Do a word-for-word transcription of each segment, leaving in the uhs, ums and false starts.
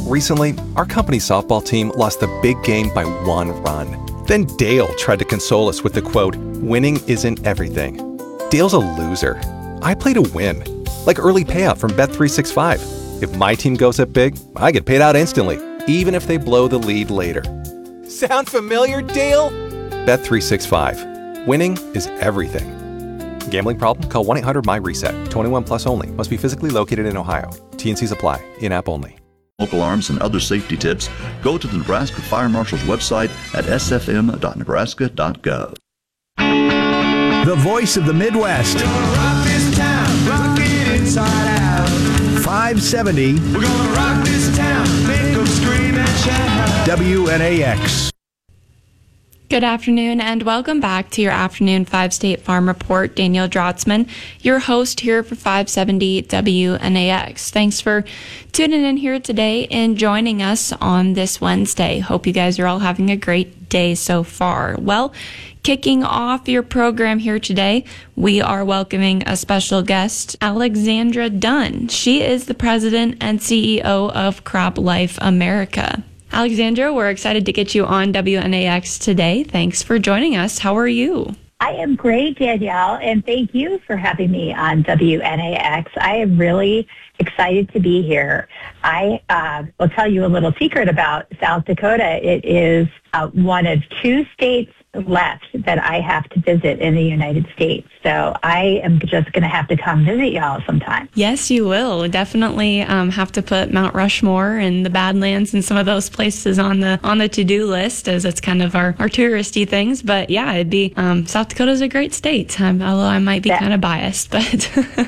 Recently, our company softball team lost the big game by one run. Then Dale tried to console us with the quote, "Winning isn't everything." Dale's a loser. I play to win, like early payout from Bet three sixty-five. If my team goes up big, I get paid out instantly, even if they blow the lead later. Sound familiar, Dale? Bet three sixty-five. Winning is everything. Gambling problem? Call one eight hundred M Y reset. twenty-one plus only. Must be physically located in Ohio. T N Cs apply. In-app only. Local arms and other safety tips, go to the Nebraska Fire Marshal's website at s f m dot nebraska dot gov. The voice of the Midwest. We're gonna rock this town, rock it inside out. five seventy. We're gonna rock this town, make them scream and shout. W N A X. Good afternoon and welcome back to your afternoon Five State Farm Report. Danielle Drotzman, your host here for five seventy W N A X. Thanks for tuning in here today and joining us on this Wednesday. Hope you guys are all having a great day so far. Well, kicking off your program here today, we are welcoming a special guest, Alexandra Dunn. She is the president and C E O of Crop Life America. Alexandra, we're excited to get you on W N A X today. Thanks for joining us. How are you? I am great, Danielle, and thank you for having me on W N A X. I am really excited to be here. I uh, will tell you a little secret about South Dakota. It is uh, one of two states left that I have to visit in the United States. So I am just going to have to come visit y'all sometime. Yes, you will. Definitely um, have to put Mount Rushmore and the Badlands and some of those places on the on the to-do list, as it's kind of our, our touristy things. But yeah, it'd be um, South Dakota's a great state, um, although I might be that, kind of biased. But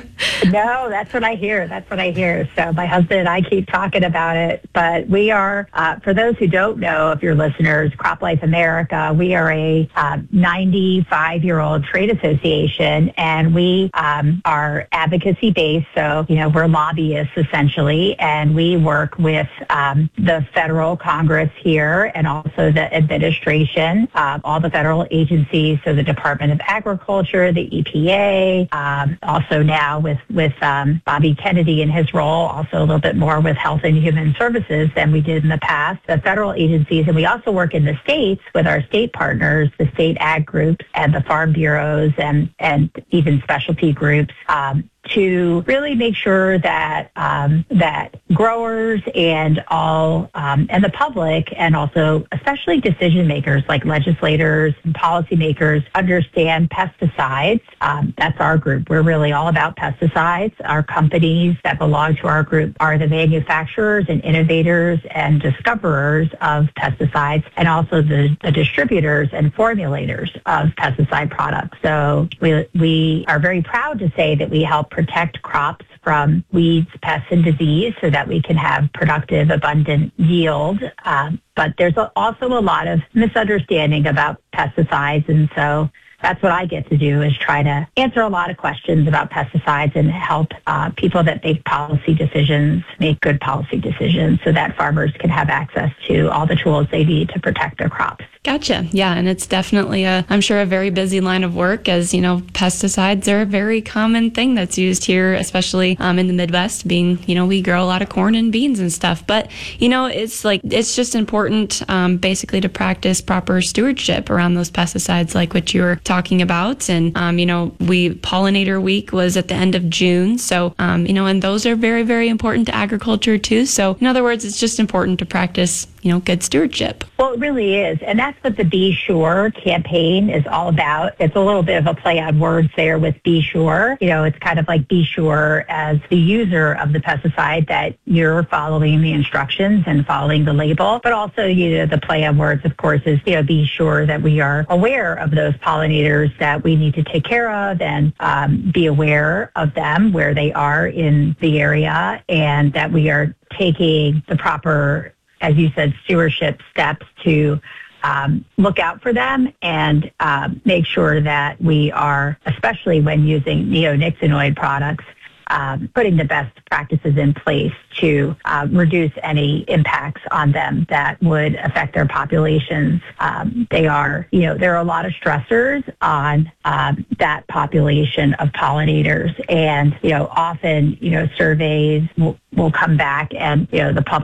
no, that's what I hear. That's what I hear. So my husband and I keep talking about it. But we are, uh, for those who don't know, if your listeners, Crop Life America, we are a Uh, ninety-five-year-old trade association, and we um, are advocacy-based, so, you know, we're lobbyists, essentially, and we work with um, the federal Congress here and also the administration, uh, all the federal agencies, so the Department of Agriculture, the E P A, um, also now with, with um, Bobby Kennedy in his role, also a little bit more with Health and Human Services than we did in the past, the federal agencies, and we also work in the states with our state partners, the state ag groups and the farm bureaus and, and even specialty groups, um, to really make sure that um, that growers and all um, and the public, and also especially decision makers like legislators and policymakers, understand pesticides. Um, that's our group. We're really all about pesticides. Our companies that belong to our group are the manufacturers and innovators and discoverers of pesticides, and also the, the distributors and formulators of pesticide products. So we we are very proud to say that we help protect crops from weeds, pests, and disease so that we can have productive, abundant yield. Um, but there's also a lot of misunderstanding about pesticides, and so that's what I get to do, is try to answer a lot of questions about pesticides and help uh, people that make policy decisions make good policy decisions so that farmers can have access to all the tools they need to protect their crops. Gotcha. Yeah, and it's definitely a, I'm sure, a very busy line of work, as, you know, pesticides are a very common thing that's used here, especially um, in the Midwest, being, you know, we grow a lot of corn and beans and stuff. But, you know, it's like, it's just important um, basically to practice proper stewardship around those pesticides, like what you were talking about. And, um, you know, we, Pollinator Week was at the end of June. So, um, you know, and those are very, very important to agriculture too. So, in other words, it's just important to practice, you know, good stewardship. Well, it really is. And that's what the Be Sure campaign is all about. It's a little bit of a play on words there with Be Sure. You know, it's kind of like be sure as the user of the pesticide that you're following the instructions and following the label. But also, you know, the play on words, of course, is, you know, be sure that we are aware of those pollinators that we need to take care of, and um, be aware of them where they are in the area, and that we are taking the proper, as you said, stewardship steps to um, look out for them and um, make sure that we are, especially when using neonicotinoid products, um, putting the best practices in place to uh, reduce any impacts on them that would affect their populations. Um, they are, you know, there are a lot of stressors on um, that population of pollinators, and, you know, often, you know, surveys will, will come back and, you know, the public